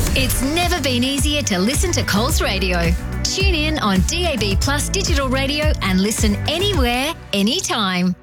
It's never been easier to listen to Coles Radio. Tune in on DAB Plus digital radio and listen anywhere, anytime.